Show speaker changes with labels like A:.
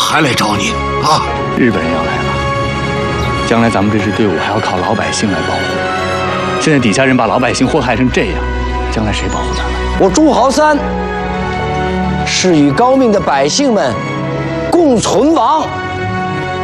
A: 还来找你啊？
B: 日本人要来了，将来咱们这支队伍还要靠老百姓来保护。现在底下人把老百姓祸害成这样，将来谁保护咱们？
C: 我朱豪三是与高明的百姓们共存亡。